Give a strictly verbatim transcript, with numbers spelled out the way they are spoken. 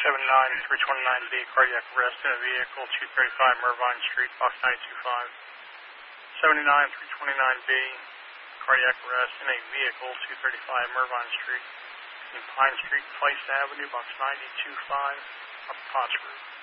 seventy-nine three twenty-nine B, cardiac arrest in a vehicle, two thirty-five Mervine Street, box nine two five. seventy-nine three twenty-nine B, cardiac arrest in a vehicle, two thirty-five Mervine Street, in Pine Street, Place Avenue, box nine two five, Pottsburg.